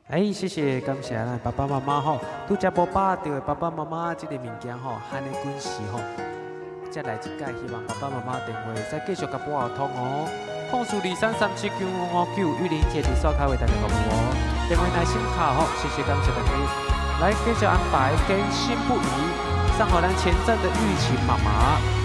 哎，谢谢，感谢咱爸爸妈妈吼，拄则无把到的爸爸妈妈这个物件吼，汉的军事吼，再来一届，希望爸爸妈妈电话再继续甲拨我通哦。控诉2337955910节伫刷卡为大家服务哦，电话耐心卡吼，谢谢感谢大家。来继续安排，更新不移，上好咱前阵的玉琴妈妈。